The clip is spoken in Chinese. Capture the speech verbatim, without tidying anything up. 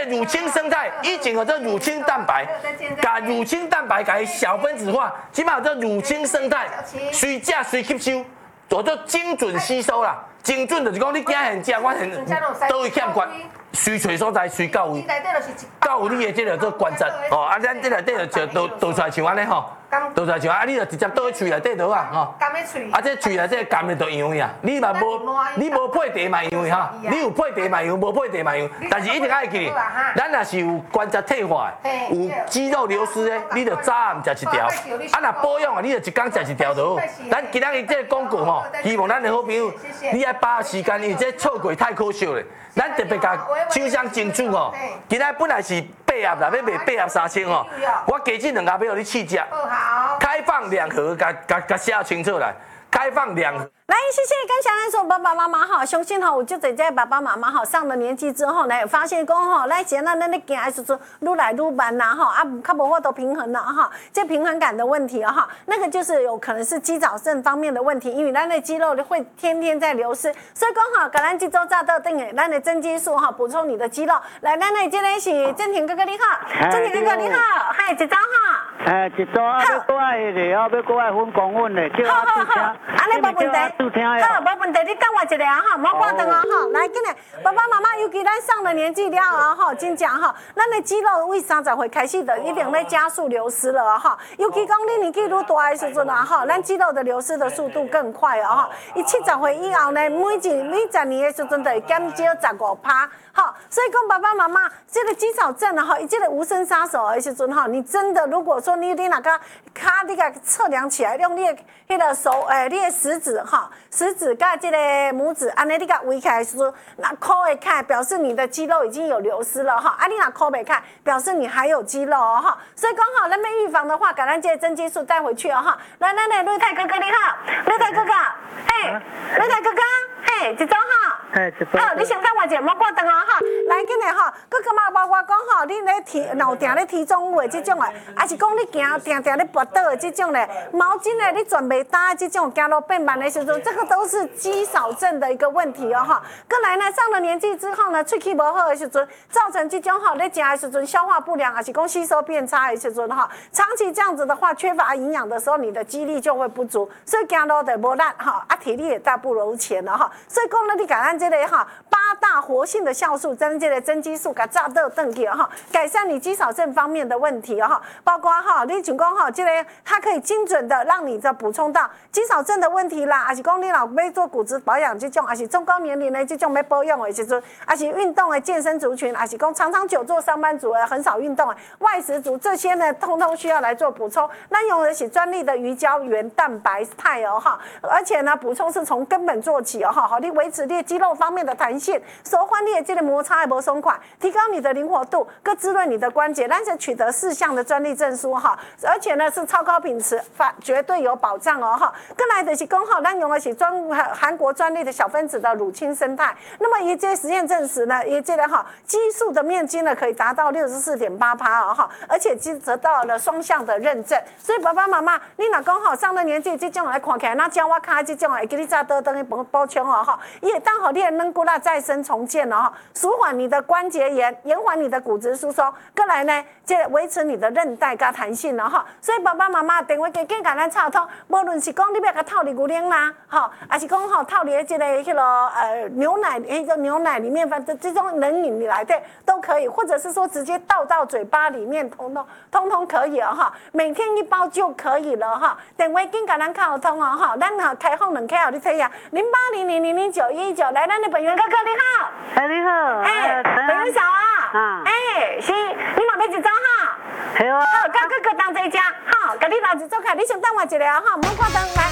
乳清生态，以前有这乳清蛋白，把乳清蛋白改小分子化，起码这乳清生态随食随吸收，做做精准吸收啦。精准就是讲你惊现食，我现都会欠缺。随找所在随到位，到有你的这个做观察哦，啊，咱这内底就倒倒出来像安尼吼，倒出来像啊，你就直接倒喺喙内底倒啊吼，啊，这喙内底甘的就样呀，你嘛无你无配茶嘛样哈，你有配茶嘛样，无配茶嘛样，但是一定爱记，咱若是有关节退化的，有肌肉流失的，你就早暗食一条，啊，若保养啊，你就一工食一条就好。咱今仔日这个广告吼，希望咱的好朋友，你爱把握时间，因为这错过太可惜了。咱特别甲厂商争取吼，今仔本来是八盒啦，要卖八盒三千吼，我加这两盒要互你试食，开放两盒，甲甲甲写清楚来，开放两盒。 来，谢谢刚才咱说爸爸妈妈哈，相信哈，有就在这爸爸妈妈哈上了年纪之后呢，发现讲哈，来前咱咱咧行的时阵愈来愈慢呐哈，啊，较无法度平衡了哈，这平衡感的问题哈，那个就是有可能是肌少症方面的问题，因为咱的肌肉会天天在流失，所以讲哈，甲咱这周早到等下，咱的增肌素哈，补充你的肌肉。来，咱的这个是正廷哥哥你好，正廷哥哥你好，嗨，一早哈。 哎，一早啊，要过来的，要过来分公阮的，叫好好好，安尼无问题。好，无问题，你等我一下哈，莫挂断哦哈。来，今日爸爸妈妈，尤其咱上了年纪了啊哈，真正哈，咱的肌肉为三十岁开始的一定在加速流失了哈。尤其讲你年纪愈大的时阵啊哈，咱肌肉的流失的速度更快啊哈。伊七十岁以后呢，每一每十年的时阵就会减少十五趴。好，所以讲爸爸妈妈，这个肌少症啊哈，这个无声杀手的时阵哈，你真的如果说你你那个卡你个测量起来，用你的那个手诶，你的食指哈，食指甲这个拇指，安尼你甲围起来的时阵，那抠会开，表示你的肌肉已经有流失了哈。啊，你若抠袂开，表示你还有肌肉哦哈。所以讲好，咱要预防的话，把咱这个增肌素带回去哦哈。来，咱的瑞泰哥哥你好，瑞泰哥哥，嘿，瑞泰哥哥，嘿，一早好。 哎，一早。 好，你先等我一下，莫挂断哦哈。来，今日哈，佮干嘛包括讲吼，你咧提老定咧提重物的这种的，还是讲你行定定咧跋倒的这种的，毛巾咧你转袂搭的这种，走路变慢的时阵，这个都是肌少症的一个问题哦哈。过来呢，上了年纪之后呢，喙齿无好的时阵，造成这种吼，咧食的时阵消化不良，还是讲吸收变差的时阵哈，长期这样子的话，缺乏营养的时候，你的肌力就会不足，所以走路就无力哈，啊体力也大不如前了哈。所以讲呢，你改咱这个哈八大活性的酵素，增这个增肌素，给炸到登去哈，改善你肌少症方面的问题哈，包括哈，你像讲哈，这个它可以精准的让你的补充到肌少症的问题啦，还是讲你若要做骨质保养这种，还是中高年龄的这种要保养的时阵，还是运动的健身族群，还是讲常常久坐上班族的很少运动的外食族，这些呢，通通需要来做补充。那用的是专利的鱼胶原蛋白肽哦哈，而且呢，补充是从根本做起哦哈，好，你维持你肌肉方面的弹性，手缓你的这个摩擦的无松快，提高你的灵活度，更滋润你的关节。但是取得四项的专利证书哈，而且呢是超高品质，法绝对有保障哦哈。更来的是讲哈，咱用的是专韩国专利的小分子的乳清生态。那么以这实验证实呢，以这个哈激素的面积呢可以达到六十四点八趴哦哈，而且得到了双向的认证。所以爸爸妈妈，你若讲哈上了年纪这种来看起来，那脚我卡这种会给你再多等于补补充哦哈，也当好你的软骨啦再生重建了哈，舒缓你的关节炎，延缓你的骨质疏松，再来呢，这维持你的韧带跟弹性了哈。所以爸爸妈妈电话赶紧甲咱插通，无论是讲你要甲套里牛奶啦，哈，还是讲吼套里的这个迄个呃牛奶，迄个牛奶里面反正这种冷饮来的都可以，或者是说直接倒到嘴巴里面，通通通通可以了哈。每天一包就可以了哈。电话紧甲咱卡通哦哈，咱哈开放两卡互你睇下，零八零零零零九一九，来咱的本源哥哥你好， 哎你好， 哎本源嫂啊， 啊， 哎是，你嘛要一张哈？ 系啊， 好，甲哥哥当这家，好，甲你老子做开，你先等我一下哈，莫挂灯来。